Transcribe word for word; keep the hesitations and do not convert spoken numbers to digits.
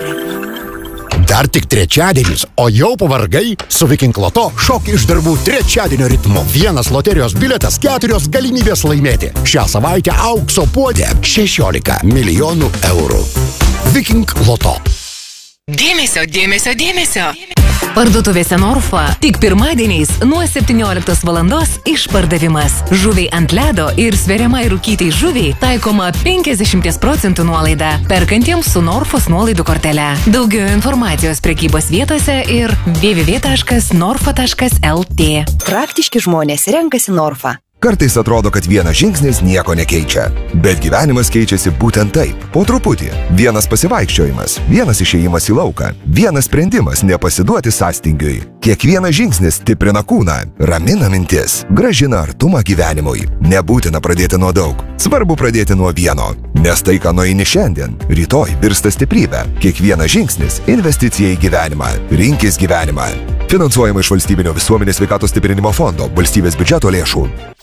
Dar tik trečiadienis, o jau pavargai, su Viking Loto šok iš darbų trečiadienio ritmu. Vienas loterijos biletas, keturios galimybės laimėti. Šią savaitę aukso puodė šešiolika milijonų eurų. Viking Loto. Dėmesio, dėmesio, dėmesio. Parduotuvėse Norfa tik pirmadieniais nuo septynioliktos valandos išpardavimas. Žuviai ant ledo ir sveriamai rūkytai žuviai taikoma penkiasdešimt procentų nuolaida perkantiems su Norfos nuolaidų kortele. Daugiau informacijos prekybos vietose ir w w w taškas norfa taškas l t. Praktiški žmonės renkasi Norfa. Kartais atrodo, kad vienas žingsnis nieko nekeičia. Bet gyvenimas keičiasi būtent taip. Po truputį. Vienas pasivaikščiojimas, vienas išėjimas į lauką, vienas sprendimas nepasiduoti sąstingiui. Kiekvienas žingsnis stiprina kūną, ramina mintis, gražina artumą gyvenimui. Nebūtina pradėti nuo daug. Svarbu pradėti nuo vieno. Nes tai, ką nueini šiandien, rytoj virsta stiprybė. Kiekvienas žingsnis – investicija į gyvenimą. Rinkis gyvenimą. Finansuojama iš Valstybinio visuomenės sveikatos stiprinimo fondo, valstybės biudžeto lėšų.